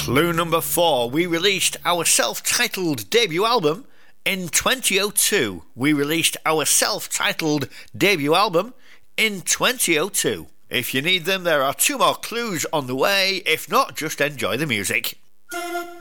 Clue number 4. We released our self-titled debut album in 2002. We released our self-titled debut album in 2002. If you need them, there are 2 more clues on the way. If not, just enjoy the music.